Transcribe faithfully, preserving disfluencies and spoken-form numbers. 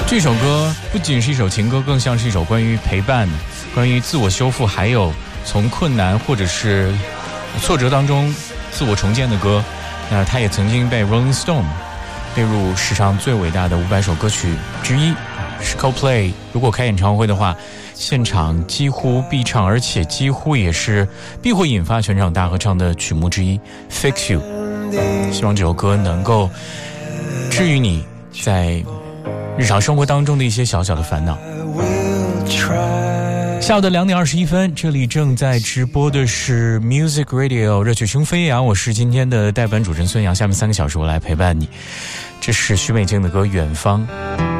这首歌不仅是一首情歌，更像是一首关于陪伴、关于自我修复，还有从困难或者是挫折当中自我重建的歌。那它也曾经被 Rolling Stone 列入史上最伟大的五百首歌曲之一。是 Coldplay 如果开演唱会的话，现场几乎必唱，而且几乎也是必会引发全场大合唱的曲目之一 Fix You。 希望这首歌能够治愈你在日常生活当中的一些小小的烦恼。下午的两点二十一分，这里正在直播的是 Music Radio 热曲声飞扬，我是今天的代班主持人孙杨。下面三个小时我来陪伴你，这是许美静的歌《远方》。